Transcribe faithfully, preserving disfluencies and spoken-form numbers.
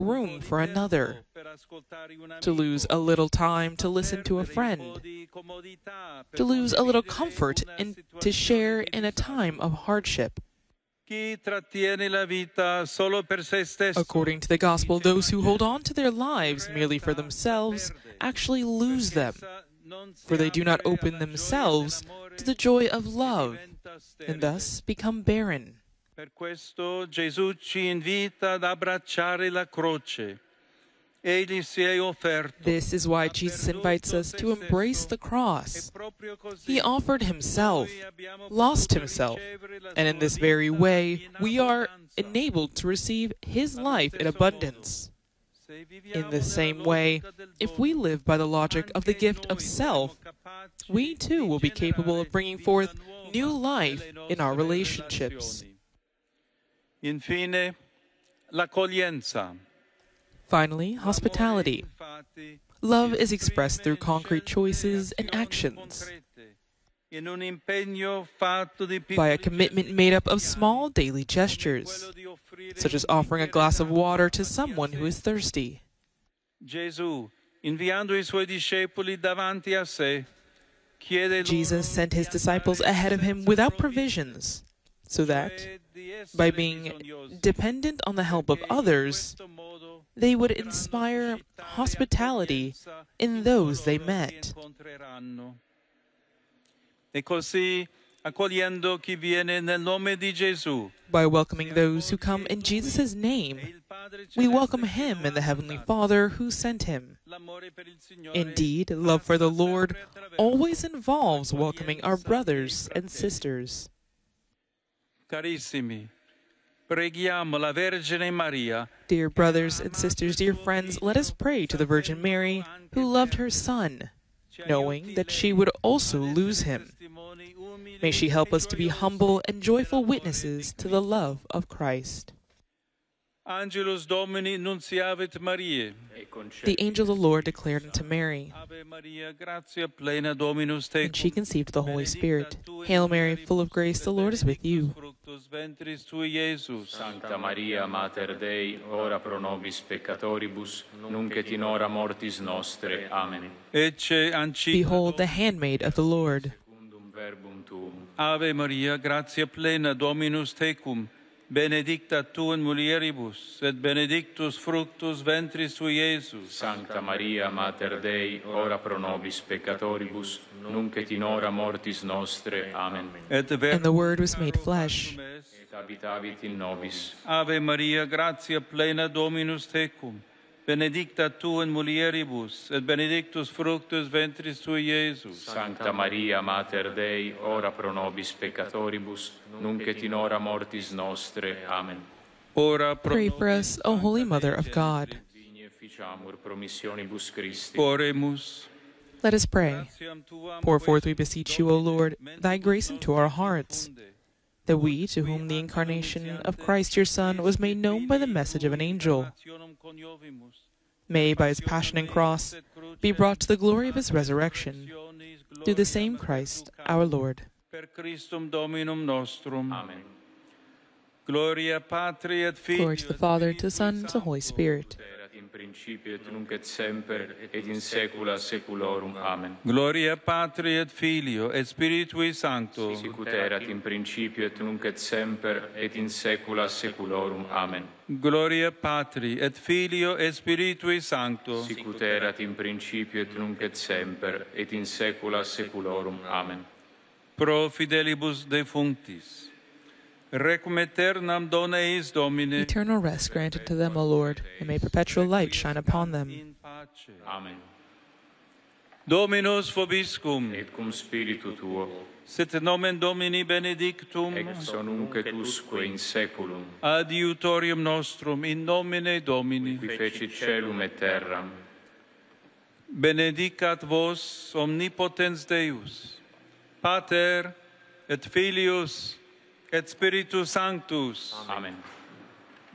room for another, to lose a little time to listen to a friend, to lose a little comfort and to share in a time of hardship. According to the gospel, those who hold on to their lives merely for themselves actually lose them, for they do not open themselves to the joy of love, and thus become barren. Per questo Gesù ci invita ad abbracciare la croce. Egli si è offerto. This is why Jesus invites us to embrace the cross. He offered himself, lost himself, and in this very way, we are enabled to receive his life in abundance. In the same way, if we live by the logic of the gift of self, we too will be capable of bringing forth new life in our relationships. Infine, l'accoglienza. Finally, hospitality. Love is expressed through concrete choices and actions, by a commitment made up of small daily gestures, such as offering a glass of water to someone who is thirsty. Jesus sent his disciples ahead of him without provisions, so that, by being dependent on the help of others, they would inspire hospitality in those they met. By welcoming those who come in Jesus' name, we welcome him and the Heavenly Father who sent him. Indeed, love for the Lord always involves welcoming our brothers and sisters. Carissimi, preghiamo la Vergine Maria. Dear brothers and sisters, dear friends, let us pray to the Virgin Mary, who loved her Son, knowing that she would also lose him. May she help us to be humble and joyful witnesses to the love of Christ. Angelus Domini nunciavit Mariae. The angel of the Lord declared unto Mary, Ave Maria, gratia plena Dominus tecum. and she conceived the Holy Spirit. Hail Mary, full of grace, the Lord is with you. Fructus ventris tui, Iesus. Sancta Maria, Mater Dei, ora pro nobis peccatoribus, nunc et in hora mortis nostre. Amen. Ecce ancilla. Behold the handmaid of the Lord. Secundum verbum tuum. Ave Maria, gratia plena Dominus tecum. Benedicta tu in mulieribus, et benedictus fructus ventris tui, Iesus. Sancta Maria, Mater Dei, ora pro nobis peccatoribus, nunc et in hora mortis nostre. Amen. Et And the Word was made flesh. Et habitavit in nobis. Ave Maria, gratia plena Dominus tecum. Benedicta tu in mulieribus, et benedictus fructus ventris tui, Iesus. Sancta Maria, Mater Dei, ora pro nobis peccatoribus, nunc et in hora mortis nostre. Amen. Ora pro Pray for us, O Holy Mother of God. Digni efficiamur promissionibus Christi. Oremus. Let us pray. Pour forth, we beseech you, O Lord, thy grace into our hearts, that we, to whom the incarnation of Christ your Son was made known by the message of an angel, may, by his passion and cross, be brought to the glory of his resurrection, through the same Christ our Lord. Per Christum Dominum nostrum. Amen. Gloria Patri et Filii. Glory to the Father, to the Son, and to the Holy Spirit. Erat in principio et nunc et semper et in saecula saeculorum. Amen. Gloria Patri et Filio et Spiritui Sancto. Sicut erat in principio et nunc et semper et in saecula saeculorum. Amen. Gloria Patri et Filio et Spiritui Sancto. Sicut erat in principio et nunc et semper et in saecula saeculorum. Amen. Pro fidelibus defunctis. Requiem aeternam dona eis, Domine. Eternal rest granted to them, O Lord, and may perpetual light shine upon them. In pace. Amen. Dominus vobiscum. Et cum spiritu tuo, Sit nomen Domini benedictum. ex nunc et usque in saeculum, Adiutorium nostrum in nomine Domini. qui fecit caelum et terram. Benedicat vos omnipotens Deus, Pater et Filius et Spiritus Sanctus. Amen.